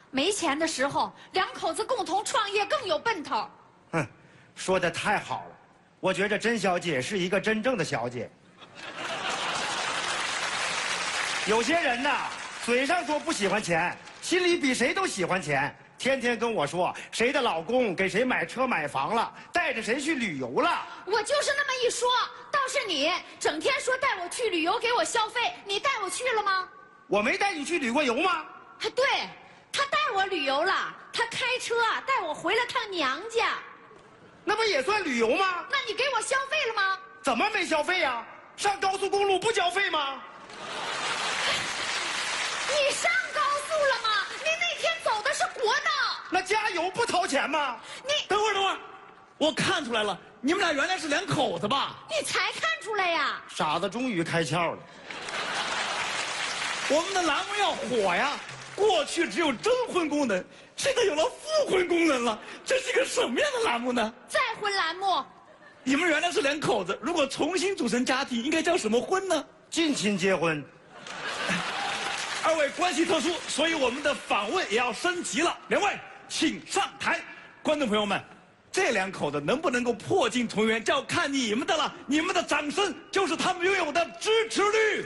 没钱的时候，两口子共同创业更有奔头。 哼，说的太好了，我觉着甄小姐是一个真正的小姐。有些人呐，嘴上说不喜欢钱，心里比谁都喜欢钱，天天跟我说谁的老公给谁买车买房了，带着谁去旅游了。 我就是那么一说，倒是你整天说带我去旅游给我消费，你带我去了吗？ 我没带你去旅过游吗？ 对，他带我旅游了，他开车带我回了趟娘家。 那不也算旅游吗？ 那你给我消费了吗？ 怎么没消费呀？上高速公路不交费吗？ 你上高速了吗？你那天走的是国道。 那加油不掏钱吗？ 你等会儿，我看出来了，你们俩原来是两口子吧？ 你才看出来呀？ 傻子终于开窍了。 我们的栏目要火呀！过去只有征婚功能，现在有了复婚功能了，这是个什么样的栏目呢？ 再婚栏目。 你们原来是两口子，如果重新组成家庭，应该叫什么婚呢？ 近亲结婚。 二位关系特殊，所以我们的访问也要升级了。两位，请上台。观众朋友们，这两口子能不能够破镜重圆，就要看你们的了。你们的掌声就是他们拥有的支持率。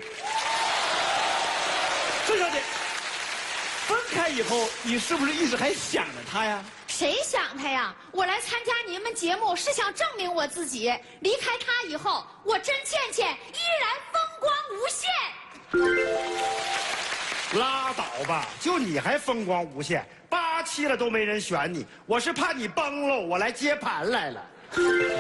郑小姐，分开以后，你是不是一直还想着他呀？ 谁想他呀？我来参加你们节目是想证明我自己。离开他以后，我甄倩倩依然风光无限。 拉倒吧，就你还风光无限，87了都没人选你，我是怕你崩了，我来接盘来了。 不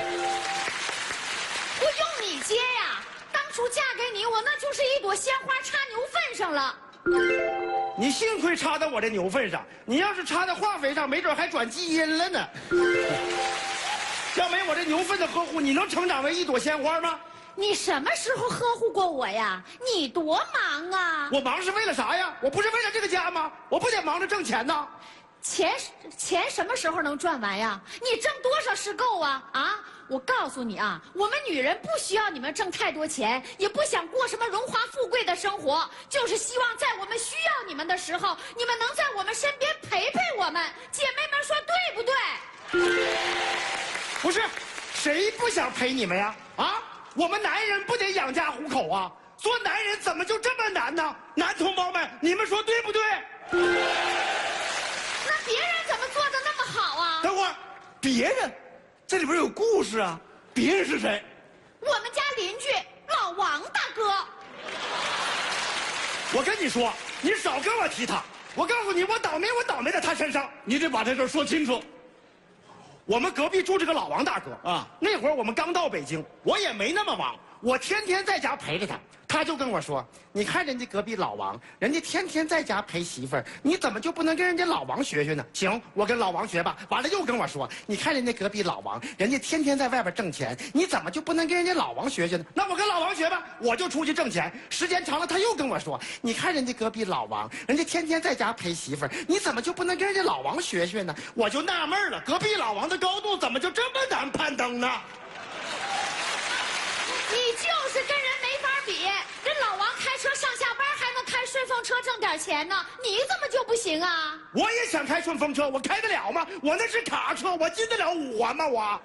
用你接呀，当初嫁给你，我那就是一朵鲜花插牛粪上了。 你幸亏插在我这牛粪上，你要是插在化肥上，没准还转基因了呢。要没我这牛粪的呵护，你能成长为一朵鲜花吗？ 你什么时候呵护过我呀？你多忙啊！ 我忙是为了啥呀？我不是为了这个家吗？我不得忙着挣钱呢？ 钱什么时候能赚完呀？你挣多少是够啊？啊！我告诉你啊，我们女人不需要你们挣太多钱，也不想过什么荣华富贵的生活，就是希望在我们需要你们的时候，你们能在我们身边陪陪我们。姐妹们说对不对？ 不是，谁不想陪你们呀？啊！我们男人不得养家糊口啊！做男人怎么就这么难呢？男同胞们，你们说对不对？ 那别人怎么做的那么好啊？ 等会儿，别人，这里边有故事啊！别人是谁？ 我们家邻居老王大哥。 我跟你说，你少跟我提他。我告诉你，我倒霉在他身上。 你得把这事说清楚。 我们隔壁住这个老王大哥啊， 那会儿我们刚到北京，我也没那么忙，我天天在家陪着他。他就跟我说：“你看人家隔壁老王，人家天天在家陪媳妇儿，你怎么就不能跟人家老王学学呢？”行，我跟老王学吧。完了又跟我说：“你看人家隔壁老王，人家天天在外边挣钱，你怎么就不能跟人家老王学学呢？”那我跟老王学吧，我就出去挣钱。时间长了，他又跟我说：“你看人家隔壁老王，人家天天在家陪媳妇儿，你怎么就不能跟人家老王学学呢？”我就纳闷了，隔壁老王的高度怎么就这么难攀登呢？ 你就是跟人没法比，人老王开车上下班还能开顺风车挣点钱呢，你怎么就不行啊？ 我也想开顺风车，我开得了吗？我那是卡车，我进得了5环吗？我。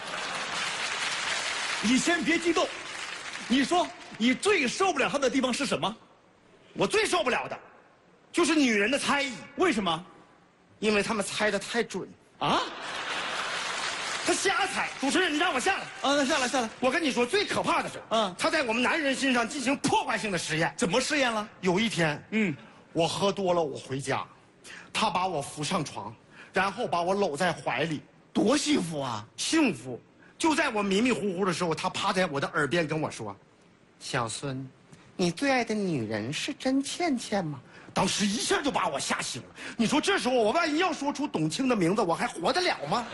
你先别激动，你说你最受不了他的地方是什么？ 我最受不了的，就是女人的猜疑。 为什么？ 因为他们猜得太准啊！ 他瞎猜。主持人，你让我下来。 啊，那下来。 我跟你说，最可怕的是，他在我们男人身上进行破坏性的实验。 怎么试验了？ 有一天，我喝多了，我回家，他把我扶上床，然后把我搂在怀里， 多幸福啊！ 幸福。就在我迷迷糊糊的时候，他趴在我的耳边跟我说：“小孙，你最爱的女人是甄倩倩吗？”当时一下就把我吓醒了。你说这时候我万一要说出董卿的名字，我还活得了吗？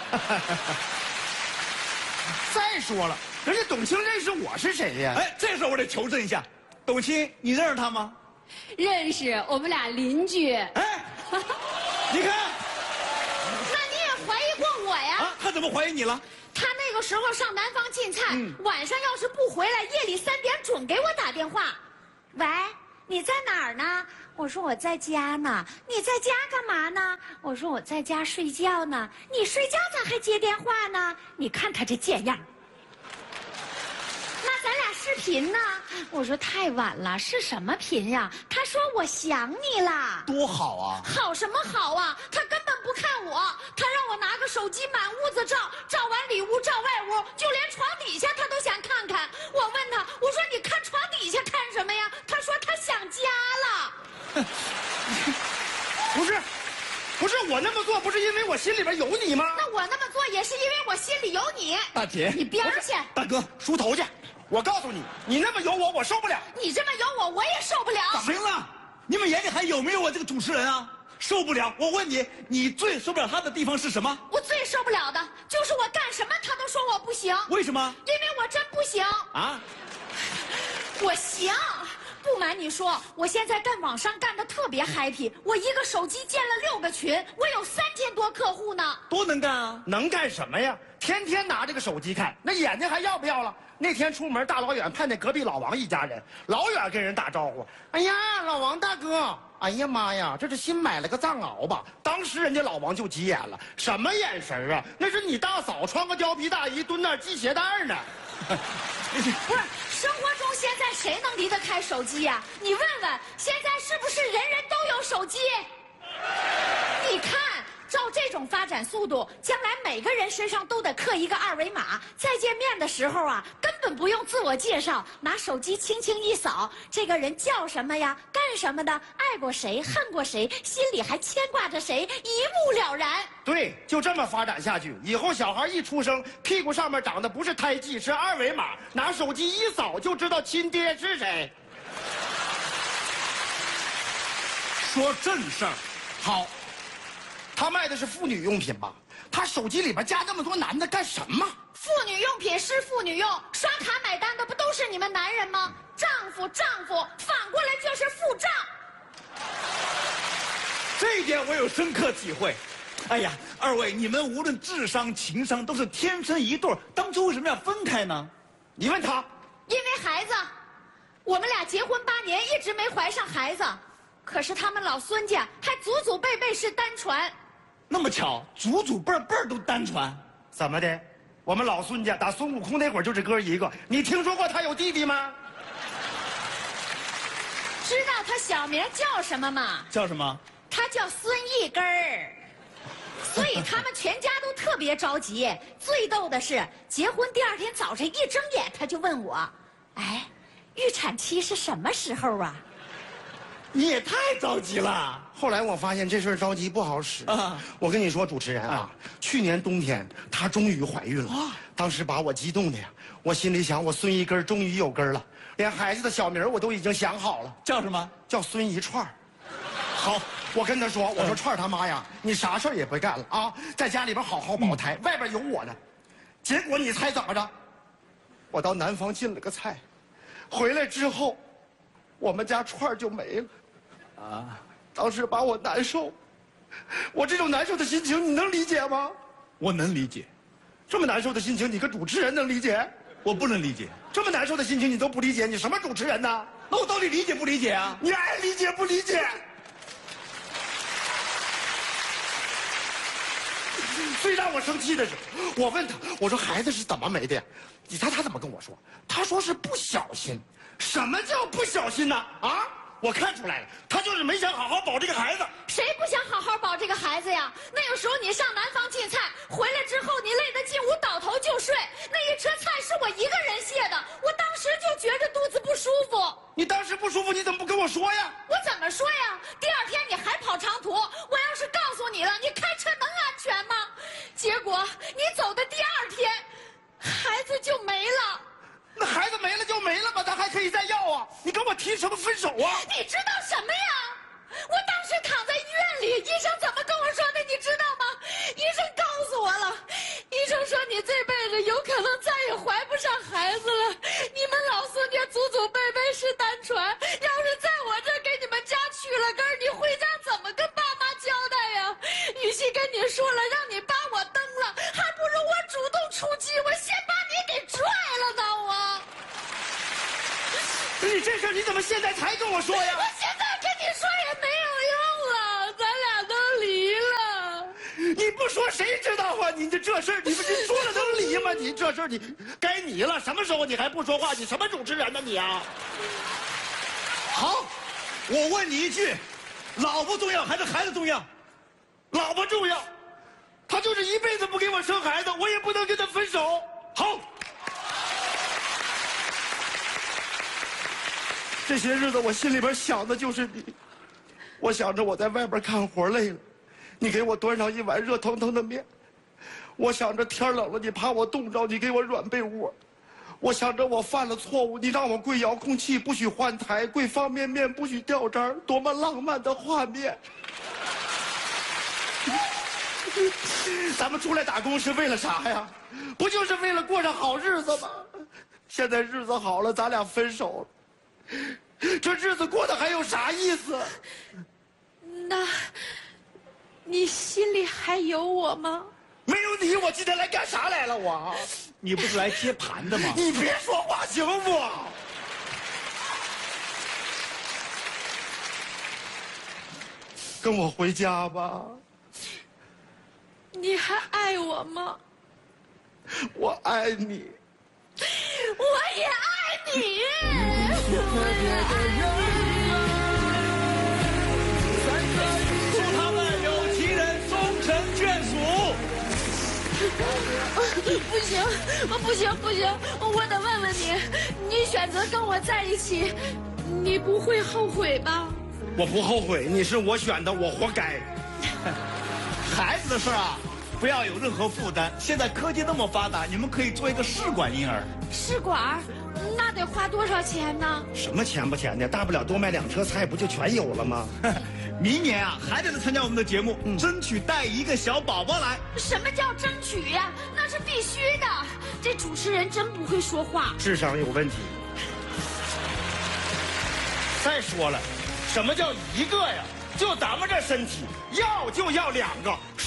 再说了，人家董卿认识我是谁呀？ 哎，这事我得求证一下。董卿，你认识他吗？ 认识，我们俩邻居。 哎，你看， 那你也怀疑过我呀？ 啊，他怎么怀疑你了？ 他那个时候上南方进菜，晚上要是不回来，夜里3点准给我打电话。喂，你在哪儿呢？ 我说我在家呢。你在家干嘛呢？我说我在家睡觉呢。你睡觉咋还接电话呢？你看他这贱样。那咱俩视频呢？我说太晚了，视什么频呀？他说我想你了。 多好啊！ 好什么好啊？他根本不看我，他让我拿个手机满屋子照，照完里屋照外屋，就连床底下他都想看看。我问他，我说你看床底下看什么呀？他说他想家了。 不是我那么做，不是因为我心里边有你吗？ 那我那么做也是因为我心里有你。 大姐， 你边儿去！ 大哥， 梳头去。我告诉你，你那么有我受不了。 你这么有我，我也受不了。 行了，你们眼里还有没有我这个主持人啊？受不了！我问你，你最受不了他的地方是什么？ 我最受不了的就是我干什么他都说我不行。 为什么？ 因为我真不行啊！ 我行。不瞒你说，我现在干网商干得特别 happy， 我一个手机建了6个群，我有3000多客户呢。 多能干啊！ 能干什么呀？天天拿这个手机看，那眼睛还要不要了？那天出门大老远盼见隔壁老王一家人，老远跟人打招呼。哎呀，老王大哥！哎呀妈呀，这是新买了个藏獒吧？当时人家老王就急眼了，什么眼神啊？那是你大嫂穿个貂皮大衣蹲那儿系鞋带呢。 不是，生活中现在谁能离得开手机呀？你问问，现在是不是人人都有手机？你看。照这种发展速度，将来每个人身上都得刻一个2维码。再见面的时候啊，根本不用自我介绍，拿手机轻轻一扫，这个人叫什么呀？干什么的？爱过谁？恨过谁？心里还牵挂着谁？一目了然。 对，就这么发展下去，以后小孩一出生，屁股上面长的不是胎记，是2维码，拿手机一扫就知道亲爹是谁。 说正事儿， 好。他卖的是妇女用品吧？他手机里边加那么多男的干什么？ 妇女用品是妇女用，刷卡买单的不都是你们男人吗？丈夫，反过来就是付账。 这一点我有深刻体会。哎呀，二位，你们无论智商、情商都是天生一对，当初为什么要分开呢？ 你问他。 因为孩子，我们俩结婚8年，一直没怀上孩子，可是他们老孙家还祖祖辈辈是单传。 那么巧，祖祖辈辈都单传， 怎么的？我们老孙家打孙悟空那会儿就这哥一个，你听说过他有弟弟吗？ 知道他小名叫什么吗？ 叫什么？ 他叫孙一根儿。所以他们全家都特别着急。最逗的是，结婚第2天早晨一睁眼，他就问我：“哎，预产期是什么时候啊？” 你也太着急了。 后来我发现这事儿着急不好使啊！我跟你说，主持人啊，去年冬天她终于怀孕了，当时把我激动的呀，我心里想，我孙一根终于有根了，连孩子的小名我都已经想好了， 叫什么？ 叫孙一串。好，我跟他说，我说串他妈呀，你啥事儿也别干了啊，在家里边好好保胎，外边有我呢。结果你猜怎么着？我到南方进了个菜，回来之后，我们家串就没了。啊！当时把我难受，我这种难受的心情你能理解吗？ 我能理解， 这么难受的心情，你个主持人能理解？ 我不能理解。 这么难受的心情你都不理解，你什么主持人呢？ 那我到底理解不理解啊？ 你爱理解不理解？最让我生气的是，我问他，我说孩子是怎么没的？你猜他怎么跟我说？他说是不小心。什么叫不小心呢？啊？我看出来了，他就是没想好好保这个孩子。 谁不想好好保这个孩子呀？那个时候你上南方进菜，回来之后你累得进屋倒头就睡，那一车菜是我一个人卸的，我当时就觉着肚子不舒服。 你当时不舒服，你怎么不跟我说呀？ 我怎么说呀？第2天你还跑长途，我要是告诉你了，你开车能安全吗？结果你走的第2天，孩子就没了。 那孩子没了就没了吧，咱还可以再要啊！你跟我提什么分手啊？ 你知道什么呀？我当时躺在医院里，医生怎么跟我说的？你知道吗？医生告诉我了，医生说你这辈子有可能再也怀不上孩子了。你们老孙家祖祖辈辈是单传，要是在我这给你们家取了根，你回家怎么跟爸妈交代呀？与其跟你说了，让你把我蹬了，还不如我主动出击，我先把你给拽了呢，我。 你这事你怎么现在才跟我说呀？ 我现在跟你说也话，你这事儿，你们这说了能离吗？你这事儿你该你了，什么时候你还不说话？你什么主持人呢你啊？ 好，我问你一句，老婆重要还是孩子重要？ 老婆重要，他就是一辈子不给我生孩子，我也不能跟他分手。 好， 这些日子我心里边想的就是你，我想着我在外边干活累了，你给我端上一碗热腾腾的面；我想着天冷了，你怕我冻着，你给我软被窝；我想着我犯了错误，你让我跪遥控器不许换台，跪方便面不许掉渣，多么浪漫的画面！咱们出来打工是为了啥呀？不就是为了过上好日子吗？现在日子好了，咱俩分手了，这日子过得还有啥意思？ 那，你心里还有我吗？ 没有你，我今天来干啥来了？我， 你不是来接盘的吗？ 你别说话行不？跟我回家吧。 你还爱我吗？ 我爱你。 我也爱你。 祝他们有情人终成眷属。 不行，不行，不行！我得问问你，你选择跟我在一起，你不会后悔吧？ 我不后悔，你是我选的，我活该。 孩子的事啊，不要有任何负担。现在科技那么发达，你们可以做一个试管婴儿。 试管？那得花多少钱呢？ 什么钱不钱的，大不了多买2车菜，不就全有了吗？ 明年啊，还得参加我们的节目，争取带一个小宝宝来。 什么叫争取呀？那是必须的。这主持人真不会说话， 智商有问题。再说了，什么叫一个呀？就咱们这身体，要就要2个。